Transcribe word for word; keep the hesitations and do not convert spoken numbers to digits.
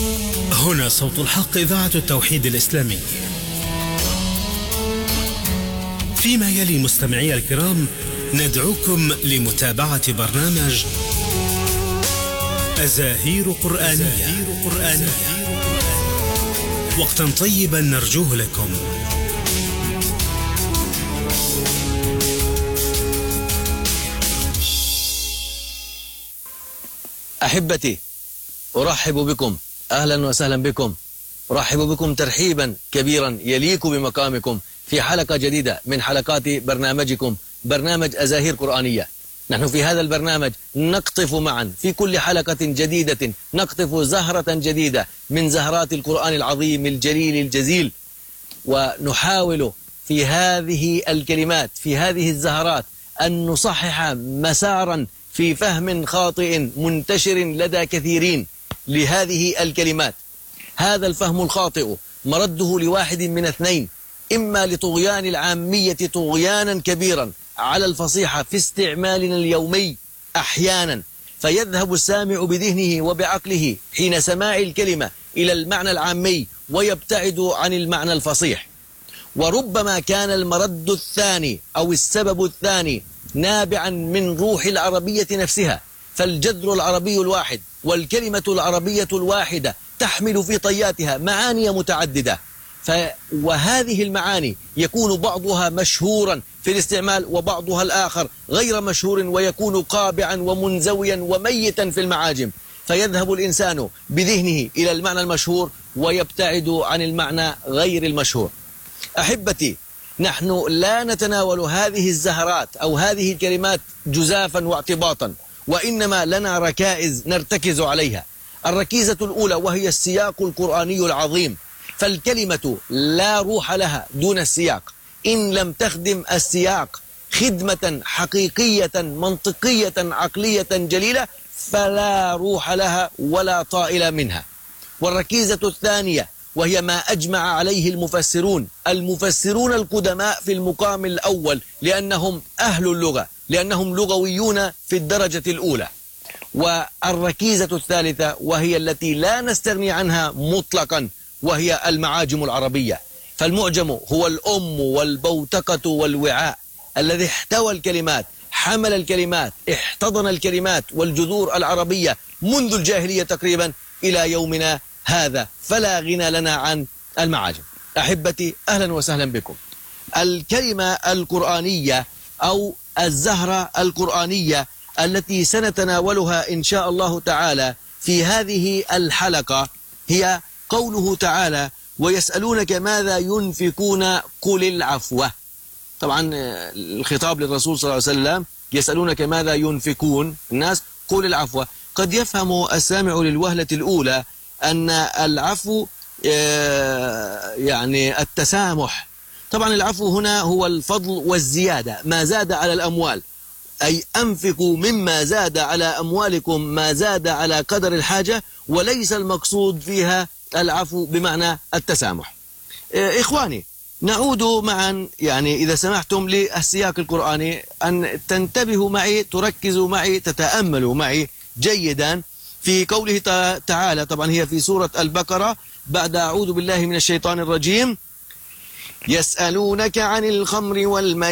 هنا صوت الحق، إذاعة التوحيد الإسلامي. فيما يلي مستمعي الكرام ندعوكم لمتابعة برنامج أزاهير قرآنية. وقتا طيبا نرجوه لكم. أحبتي، أرحب بكم، أهلا وسهلا بكم، أرحب بكم ترحيبا كبيرا يليق بمقامكم في حلقة جديدة من حلقات برنامجكم برنامج أزاهير قرآنية. نحن في هذا البرنامج نقطف معا في كل حلقة جديدة، نقطف زهرة جديدة من زهرات القرآن العظيم الجليل الجزيل، ونحاول في هذه الكلمات في هذه الزهرات أن نصحح مسارا في فهم خاطئ منتشر لدى كثيرين لهذه الكلمات. هذا الفهم الخاطئ مرده لواحد من اثنين: إما لطغيان العامية طغيانا كبيرا على الفصيحة في استعمالنا اليومي أحيانا، فيذهب السامع بذهنه وبعقله حين سماع الكلمة إلى المعنى العامي ويبتعد عن المعنى الفصيح. وربما كان المرد الثاني أو السبب الثاني نابعا من روح العربية نفسها، فالجذر العربي الواحد والكلمة العربية الواحدة تحمل في طياتها معاني متعددة، ف وهذه المعاني يكون بعضها مشهورا في الاستعمال وبعضها الآخر غير مشهور، ويكون قابعا ومنزويا وميتا في المعاجم، فيذهب الإنسان بذهنه إلى المعنى المشهور ويبتعد عن المعنى غير المشهور. أحبتي، نحن لا نتناول هذه الزهرات أو هذه الكلمات جزافا واعتباطا، وإنما لنا ركائز نرتكز عليها. الركيزة الأولى وهي السياق القرآني العظيم، فالكلمة لا روح لها دون السياق. إن لم تخدم السياق خدمة حقيقية منطقية عقلية جليلة فلا روح لها ولا طائل منها. والركيزة الثانية وهي ما أجمع عليه المفسرون المفسرون القدماء في المقام الأول، لأنهم أهل اللغة، لأنهم لغويون في الدرجة الأولى. والركيزة الثالثة وهي التي لا نستغني عنها مطلقا، وهي المعاجم العربية. فالمعجم هو الأم والبوتقة والوعاء الذي احتوى الكلمات، حمل الكلمات، احتضن الكلمات والجذور العربية منذ الجاهلية تقريبا إلى يومنا هذا، فلا غنى لنا عن المعاجم. أحبتي، أهلا وسهلا بكم. الكلمة القرآنية أو الزهرة القرآنية التي سنتناولها إن شاء الله تعالى في هذه الحلقة هي قوله تعالى: ويسألونك ماذا ينفقون قل العفو. طبعا الخطاب للرسول صلى الله عليه وسلم: يسألونك ماذا ينفقون الناس قل العفو. قد يفهم السامع للوهلة الأولى أن العفو يعني التسامح. طبعا العفو هنا هو الفضل والزيادة، ما زاد على الأموال، أي أنفقوا مما زاد على أموالكم ما زاد على قدر الحاجة، وليس المقصود فيها العفو بمعنى التسامح. إخواني، نعود معا يعني إذا سمحتم للسياق القرآني، أن تنتبهوا معي، تركزوا معي، تتأملوا معي جيدا في قوله تعالى. طبعا هي في سورة البقرة بعد أعوذ بالله من الشيطان الرجيم: يسألونك عن الخمر والميسر